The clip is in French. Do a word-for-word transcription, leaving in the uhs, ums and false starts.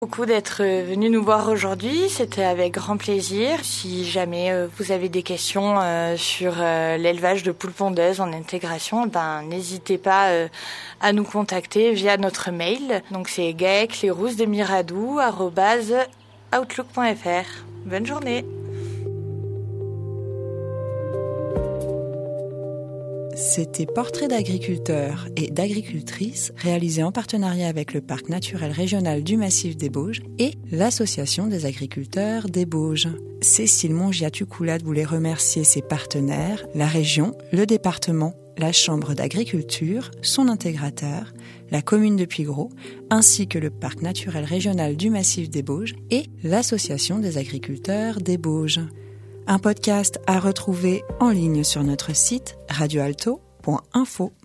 Beaucoup d'être venu nous voir aujourd'hui, c'était avec grand plaisir. Si jamais vous avez des questions sur l'élevage de poules pondeuses en intégration, ben n'hésitez pas à nous contacter via notre mail. Donc c'est gaeclerousdemiradou arobase outlook point f r. Bonne journée. C'était Portrait d'agriculteurs et d'agricultrices réalisé en partenariat avec le Parc naturel régional du Massif des Bauges et l'Association des agriculteurs des Bauges. Cécile Mongiatu-Coulade voulait remercier ses partenaires, la région, le département, la Chambre d'agriculture, son intégrateur, la commune de Puygros, ainsi que le Parc naturel régional du Massif des Bauges et l'Association des agriculteurs des Bauges. Un podcast à retrouver en ligne sur notre site radio alto point info.